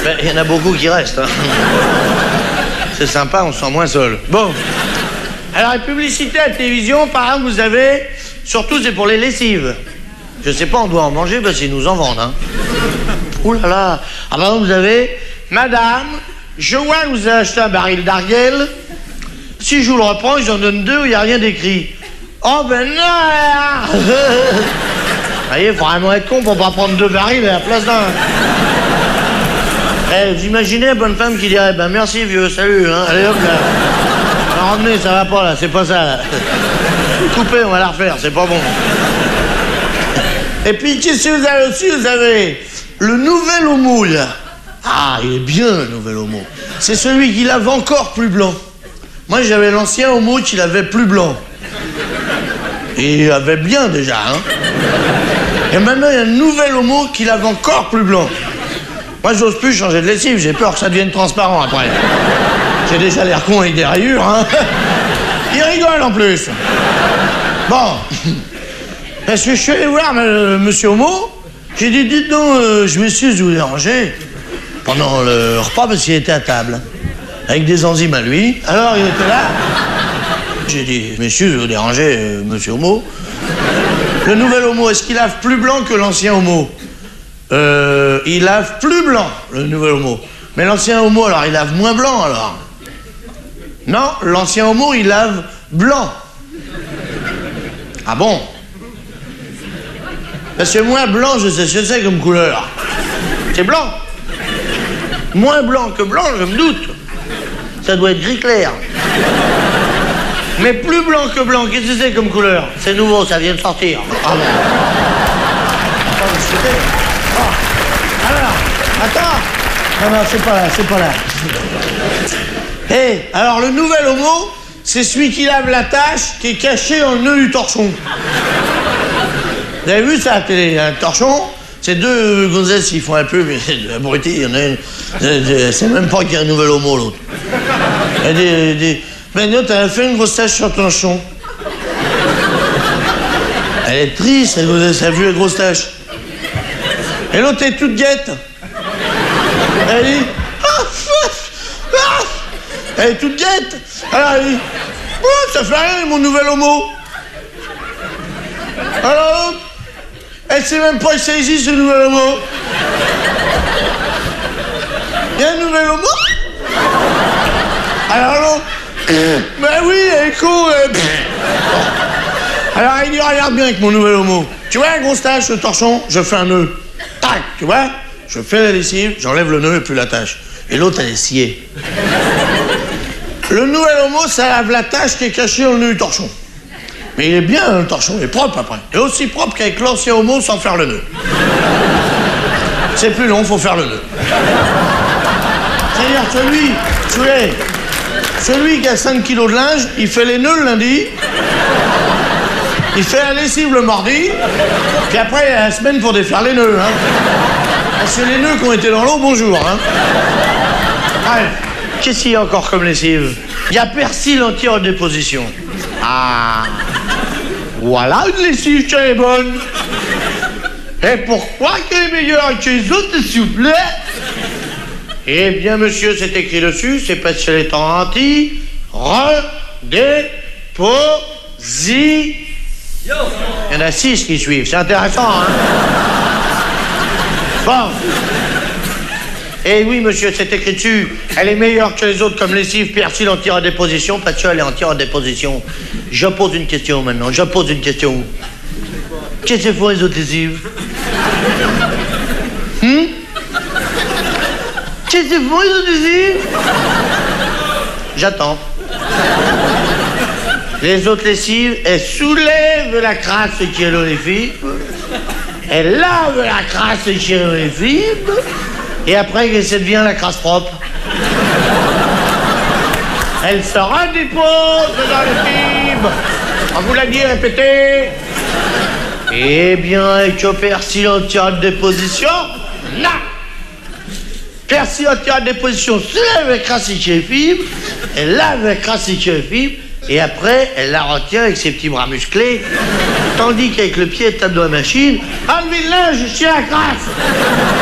Ben, il y en a beaucoup qui restent. Hein. C'est sympa, on se sent moins seul. Bon. Alors, les publicités à la télévision, par exemple, vous avez... Surtout, c'est pour les lessives. Je sais pas, on doit en manger parce qu'ils nous en vendent. Hein. Ouh là là. Ah, par exemple, vous avez... Madame, je vois que vous avez acheté un baril d'Arguel. Si je vous le reprends, j'en donne 2 où il n'y a rien d'écrit. Oh ben non. Vous voyez, il faut vraiment être con pour pas prendre 2 barils à la place d'un. Vous imaginez la bonne femme qui dirait, ben merci vieux, salut, hein. Allez hop là. Non, revenez, ça va pas là, c'est pas ça là. Coupez, on va la refaire, c'est pas bon. Et puis qu'est-ce que vous avez aussi? Vous avez le nouvel homo là. Ah, il est bien le nouvel homo. C'est celui qui lave encore plus blanc. Moi j'avais l'ancien homo qui l'avait plus blanc. Et il avait bien déjà, hein. Et maintenant il y a un nouvel homo qui lave encore plus blanc. Moi j'ose plus changer de lessive, j'ai peur que ça devienne transparent après. J'ai déjà l'air con avec des rayures, hein. Il rigole en plus. Bon. Parce que je suis allé voir monsieur Homo, j'ai dit, dites donc, je m'excuse de vous déranger pendant le repas parce qu'il était à table, avec des enzymes à lui. Alors il était là. J'ai dit, je m'excuse de vous déranger, monsieur Homo. Le nouvel Homo, est-ce qu'il lave plus blanc que l'ancien Homo? Il lave plus blanc, le nouvel Homo. Mais l'ancien Homo, alors, il lave moins blanc, alors? Non, l'ancien Homo, il lave blanc. Ah bon? Parce que moins blanc, je sais ce que c'est comme couleur. C'est blanc. Moins blanc que blanc, je me doute. Ça doit être gris clair. Mais plus blanc que blanc, qu'est-ce que c'est comme couleur? C'est nouveau, ça vient de sortir. Ah bon. Alors, attends. Non, c'est pas là, c'est pas là. Hé, alors le nouvel homo, c'est celui qui lave la tache qui est cachée dans le nœud du torchon. Vous avez vu ça à la télé, un torchon? C'est 2 gonzesses qui font un peu, mais c'est abruti, il y en a une. C'est même pas qu'il y a un nouvel homo, l'autre. Ben l'autre, elle a fait une grosse tache sur le torchon. Elle est triste, elle a vu la grosse tache. Et l'autre est toute guette. Elle dit... Elle est toute guette. Alors elle dit... Oh, ça fait rien, mon nouvel homo. Alors l'autre, elle sait même pas que ça existe, ce nouvel homo. Il y a un nouvel homo. Alors l'autre... Ben oui, elle est con. Alors il dit, regarde bien avec mon nouvel homo. Tu vois la grosse tache, le torchon, je fais un nœud. Tac, tu vois? Je fais la lessive, j'enlève le nœud et puis la tache. Et l'autre, elle est sciée. Le nouvel homo, ça lave la tache qui est cachée dans le nœud du torchon. Mais il est bien, le torchon, il est propre après. Et aussi propre qu'avec l'ancien homo sans faire le nœud. C'est plus long, faut faire le nœud. C'est-à-dire celui qui a 5 kilos de linge, il fait les nœuds le lundi, il fait la lessive le mardi, puis après, il y a la semaine pour défaire les nœuds, hein. Parce que les nœuds qui ont été dans l'eau, bonjour, hein. Bref, qu'est-ce qu'il y a encore comme lessive? Il y a persil anti-redéposition. Ah, voilà une lessive qui est bonne. Et pourquoi qu'elle est meilleure que les autres, s'il vous plaît? Eh bien, monsieur, c'est écrit dessus, c'est parce qu'elle est en anti-redéposition. Il y en a 6 qui suivent, c'est intéressant, hein? Bon. Eh oui, monsieur, c'est écrit dessus. Elle est meilleure que les autres comme lessive, persil anti-redéposition, parce qu'elle est anti-redéposition. Je pose une question maintenant, je pose une question. Qu'est-ce que font les autres lessives? Qu'est-ce que font les autres lessives? J'attends. Les autres lessives, elles soulèvent la crasse qui est dans les fibres, elles lavent la crasse qui est dans les fibres, et après, ça devient la crasse propre. Elle se redépose dans les fibres. On vous l'a dit, répétez. Eh bien, avec le persil anti-redéposition, non. Persil anti-redéposition soulève la crasse qui est fibres, elle lave la crasse qui est fibres, et après, elle la retient avec ses petits bras musclés, tandis qu'avec le pied, elle tape dans la machine. Enlevez le linge, je suis à la crasse.